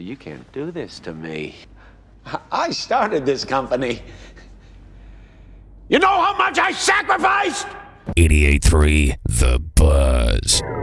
you can't do this to me. I started this company. You know how much I sacrificed? 88.3 The Buzz.